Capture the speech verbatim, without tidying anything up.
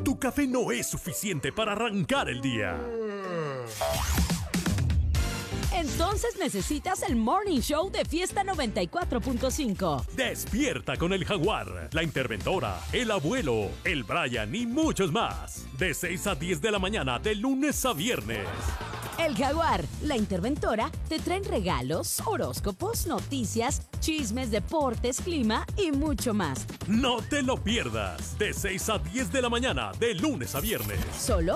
tu café no es suficiente para arrancar el día. Entonces necesitas el Morning Show de Fiesta noventa y cuatro punto cinco. Despierta con el Jaguar, la Interventora, el Abuelo, el Brian y muchos más. De seis a diez de la mañana, de lunes a viernes. El Jaguar, la Interventora, te traen regalos, horóscopos, noticias, chismes, deportes, clima y mucho más. No te lo pierdas. De seis a diez de la mañana, de lunes a viernes. Solo